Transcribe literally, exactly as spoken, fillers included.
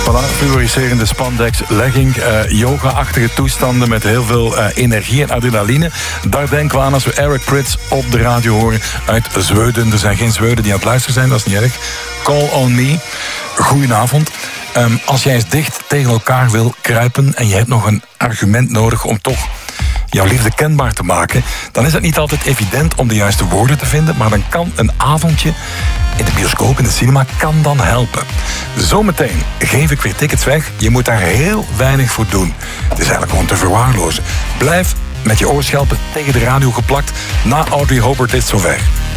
Voilà, fluoriserende spandex, legging, uh, yoga-achtige toestanden met heel veel uh, energie en adrenaline. Daar denken we aan als we Eric Prydz op de radio horen uit Zweden. Er zijn geen Zweden die aan het luisteren zijn, dat is niet erg. Call on me. Goedenavond. Um, als jij eens dicht tegen elkaar wil kruipen en je hebt nog een argument nodig om toch jouw liefde kenbaar te maken, dan is het niet altijd evident om de juiste woorden te vinden, maar dan kan een avondje in de bioscoop, in de cinema, kan dan helpen. Zometeen geef ik weer tickets weg. Je moet daar heel weinig voor doen. Het is eigenlijk gewoon te verwaarlozen. Blijf met je oorschelpen tegen de radio geplakt. Na Audrey Hobart is het zover.